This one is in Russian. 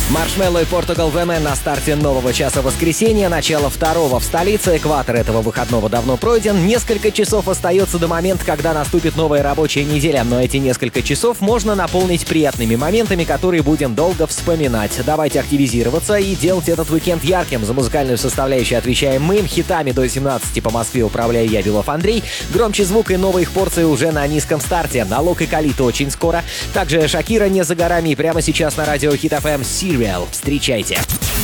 Маршмелло и Португал The Man на старте нового часа воскресенья, начало второго в столице. Экватор этого выходного давно пройден. Несколько часов остается до момента, когда наступит новая рабочая неделя. Но эти несколько часов можно наполнить приятными моментами, которые будем долго вспоминать. Давайте активизироваться и делать этот уикенд ярким. За музыкальную составляющую отвечаем мы. Хитами до 17 по Москве управляю я, Белов Андрей. Громче звук и новые их порции уже на низком старте. Алок и Калит очень скоро. Также Шакира не за горами и прямо сейчас на радио Хит FM Serial. Встречайте.